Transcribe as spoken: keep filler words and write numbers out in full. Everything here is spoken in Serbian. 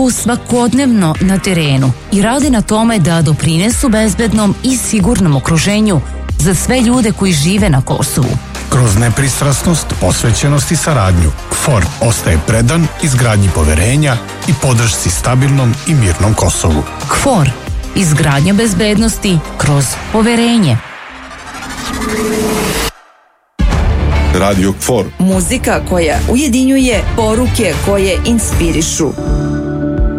su svakodnevno na terenu i rade na tome da doprinesu bezbednom i sigurnom okruženju za sve ljude koji žive na Kosovu. Kroz nepristrasnost, posvećenost i saradnju, KFOR ostaje predan izgradnji poverenja i podršci stabilnom i mirnom Kosovu. KFOR, izgradnja bezbednosti kroz poverenje. Radio KFOR. Muzika koja ujedinjuje, poruke koje inspirišu.